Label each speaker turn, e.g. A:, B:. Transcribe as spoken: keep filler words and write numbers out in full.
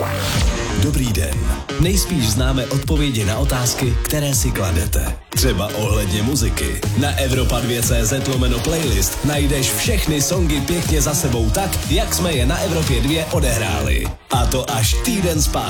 A: Dobrý den. Nejspíš známe odpovědi na otázky, které si kladete. Třeba ohledně muziky. Na Evropa dva tečka cé zet lomeno playlist najdeš všechny songy pěkně za sebou tak, jak jsme je na Evropě dva odehráli. A to až týden zpátky.